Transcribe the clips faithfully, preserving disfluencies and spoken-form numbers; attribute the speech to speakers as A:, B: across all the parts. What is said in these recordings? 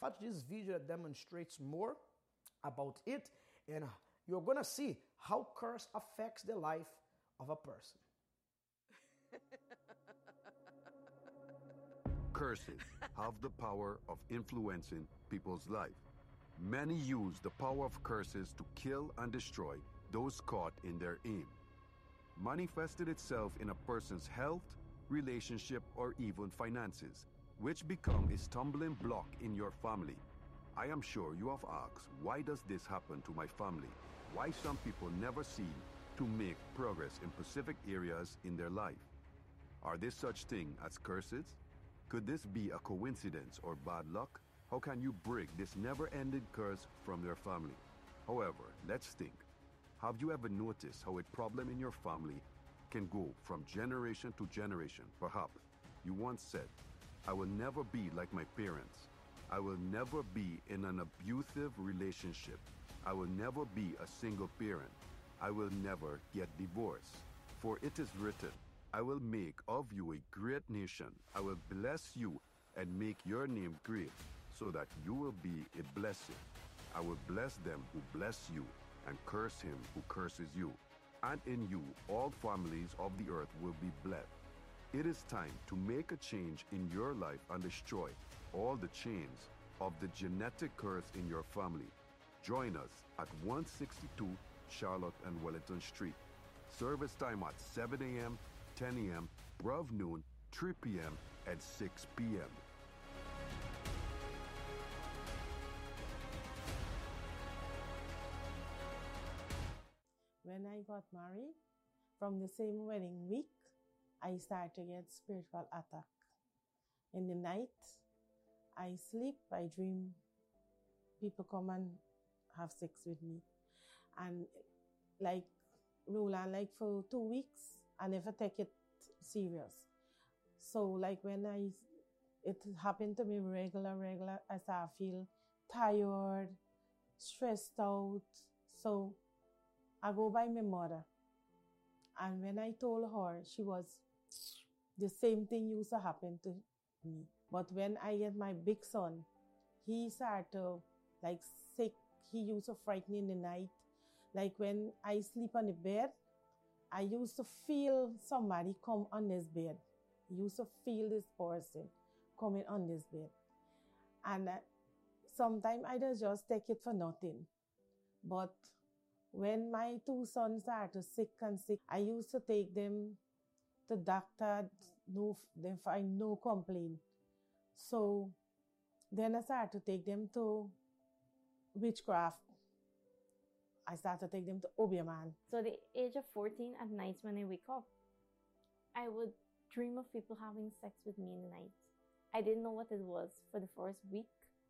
A: watch this video that demonstrates more about it, and you're going to see how curse affects the life of a person.
B: Curses have the power of influencing people's life. Many use the power of curses to kill and destroy those caught in their aim. Manifested itself in a person's health, relationship, or even finances, which become a stumbling block in your family. I am sure you have asked, why does this happen to my family? Why some people never seem to make progress in specific areas in their life? Are there such things as curses? Could this be a coincidence or bad luck? How can you break this never-ending curse from your family? However, let's think. Have you ever noticed how a problem in your family can go from generation to generation? Perhaps you once said, I will never be like my parents. I will never be in an abusive relationship. I will never be a single parent. I will never get divorced. For it is written, I will make of you a great nation. I will bless you and make your name great, so that you will be a blessing. I will bless them who bless you, and curse him who curses you. And in you all families of the earth will be blessed. It is time to make a change in your life and destroy all the chains of the genetic curse in your family. Join us at one sixty-two Charlotte and Wellington Street. Service time at seven a m, ten a m, twelve noon, three p m, and six p m
C: When I got married, from the same wedding week, I started to get spiritual attack. In the night, I sleep, I dream people come and have sex with me. And like, Roland, like for two weeks, I never take it serious. So like when I, it happened to me regular, regular, I start to feel tired, stressed out. So I go by my mother. And when I told her, she was, the same thing used to happen to me. But when I get my big son, he started to, like, sick. He used to frighten in the night. Like when I sleep on the bed, I used to feel somebody come on this bed. I used to feel this person coming on this bed. And uh, sometimes I just take it for nothing. But when my two sons started sick and sick, I used to take them to doctor, no, they find no complaint. So then I started to take them to witchcraft. I started to take them to Obeah.
D: So the age of fourteen, at nights when I wake up, I would dream of people having sex with me in the night. I didn't know what it was for the first week.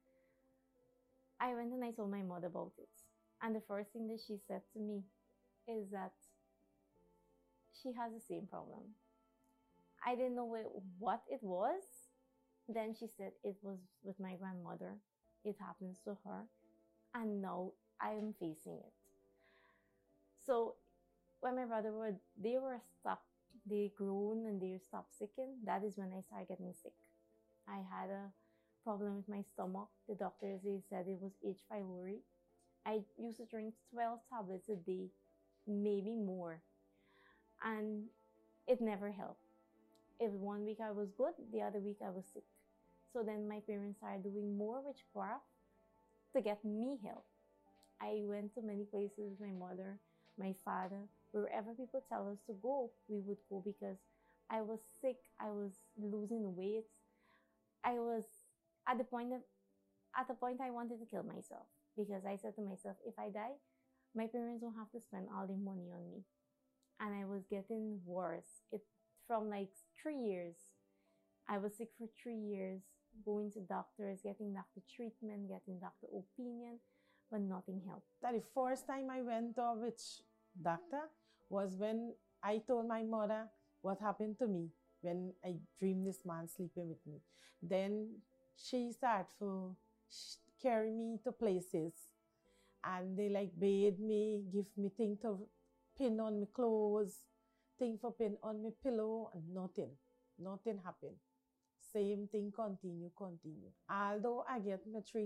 D: I went and I told my mother about it. And the first thing that she said to me is that she has the same problem. I didn't know what it was. Then she said it was with my grandmother. It happens to her. And now I am facing it. So when my brother would, they were stopped, they grown and they stopped sicking, that is when I started getting sick. I had a problem with my stomach. The doctors, they said it was H. pylori. I used to drink twelve tablets a day, maybe more. And it never helped. If one week I was good, the other week I was sick. So then my parents started doing more witchcraft to get me help. I went to many places with my mother, my father. Wherever people tell us to go, we would go because I was sick. I was losing weight. I was at the point that, at the point I wanted to kill myself. Because I said to myself, if I die, my parents don't have to spend all their money on me. And I was getting worse. It from like three years. I was sick for three years, going to doctors, getting doctor treatment, getting doctor opinion, but nothing helped.
C: That the first time I went to a witch doctor was when I told my mother what happened to me when I dreamed this man sleeping with me. Then she started to carry me to places, and they like bathe me, give me things to pin on my clothes, thing for pin on my pillow, and nothing. Nothing happened. Same thing continue, continue. Although I get my three